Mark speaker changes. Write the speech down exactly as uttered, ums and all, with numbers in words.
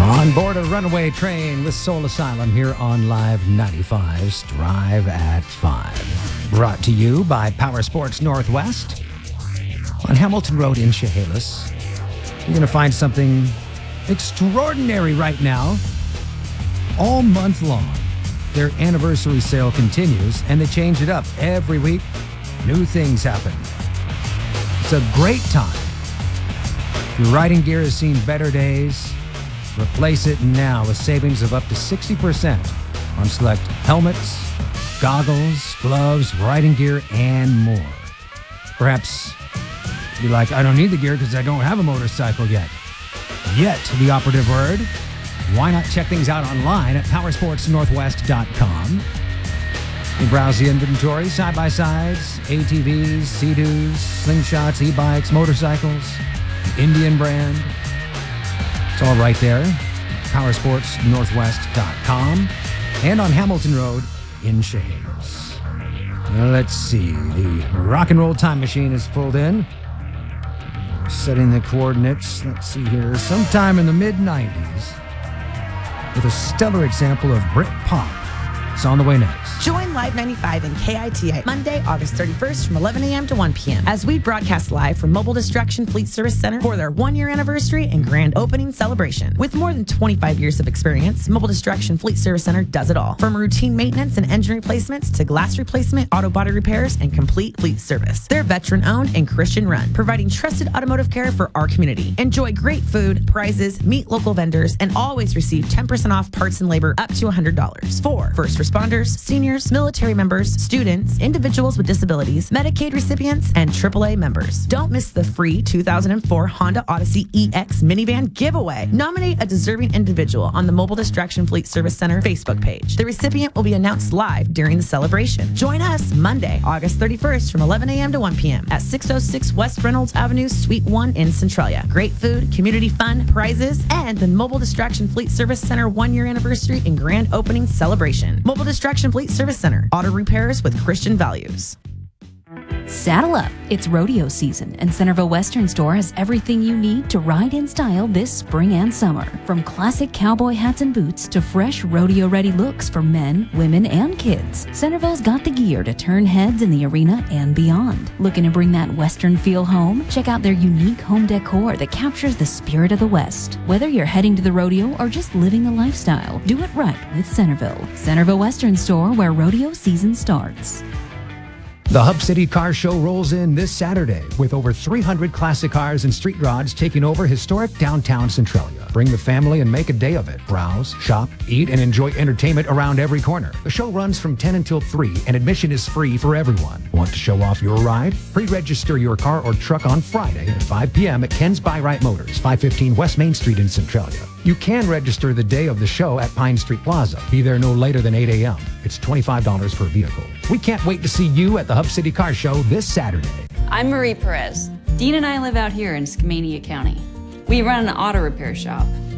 Speaker 1: On board a runaway train with Soul Asylum here on Live ninety-five's Drive at five. Brought to you by Power Sports Northwest. On Hamilton Road in Chehalis, you're going to find something extraordinary right now. All month long, their anniversary sale continues, and they change it up every week. New things happen. It's a great time. If your riding gear has seen better days, replace it now with savings of up to sixty percent on select helmets, goggles, gloves, riding gear, and more. Perhaps you're like, I don't need the gear because I don't have a motorcycle yet. Yet, the operative word. Why not check things out online at power sports northwest dot com? You browse the inventory, side-by-sides, A T Vs, Sea-Doos, slingshots, e-bikes, motorcycles, Indian brand. It's all right there. power sports northwest dot com and on Hamilton Road in Chehalis. Well, let's see. The rock and roll time machine is pulled in. Setting the coordinates. Let's see here. Sometime in the mid nineties with a stellar example of Brit pop. It's on the way next.
Speaker 2: Join Live ninety-five and K I T I Monday, August thirty-first from eleven a.m. to one p.m. as we broadcast live from Mobile Distraction Fleet Service Center for their one-year anniversary and grand opening celebration. With more than twenty-five years of experience, Mobile Distraction Fleet Service Center does it all. From routine maintenance and engine replacements to glass replacement, auto body repairs, and complete fleet service. They're veteran-owned and Christian-run, providing trusted automotive care for our community. Enjoy great food, prizes, meet local vendors, and always receive ten percent off parts and labor up to one hundred dollars. For first responders, seniors, military members, students, individuals with disabilities, Medicaid recipients, and triple A members. Don't miss the free two thousand four Honda Odyssey E X minivan giveaway. Nominate a deserving individual on the Mobile Distraction Fleet Service Center Facebook page. The recipient will be announced live during the celebration. Join us Monday, August thirty-first from eleven a.m. to one p.m. at six oh six West Reynolds Avenue, Suite one in Centralia. Great food, community fun, prizes, and the Mobile Distraction Fleet Service Center one-year anniversary and grand opening celebration. Mobile Distraction Fleet Service Center. Auto repairs with Christian values.
Speaker 3: Saddle up. It's rodeo season, and Centerville Western Store has everything you need to ride in style this spring and summer. From classic cowboy hats and boots to fresh rodeo-ready looks for men, women, and kids, Centerville's got the gear to turn heads in the arena and beyond. Looking to bring that Western feel home? Check out their unique home decor that captures the spirit of the West. Whether you're heading to the rodeo or just living the lifestyle, do it right with Centerville. Centerville Western Store, where rodeo season starts.
Speaker 1: The Hub City Car Show rolls in this Saturday with over three hundred classic cars and street rods taking over historic downtown Centralia. Bring the family and make a day of it. Browse, shop, eat, and enjoy entertainment around every corner. The show runs from ten until three, and admission is free for everyone. Want to show off your ride? Pre-register your car or truck on Friday at five p.m. at Ken's By-Right Motors, five fifteen West Main Street in Centralia. You can register the day of the show at Pine Street Plaza. Be there no later than eight a.m. It's twenty-five dollars per vehicle. We can't wait to see you at the Hub City Car Show this Saturday.
Speaker 4: I'm Marie Perez. Dean and I live out here in Skamania County. We run an auto repair shop.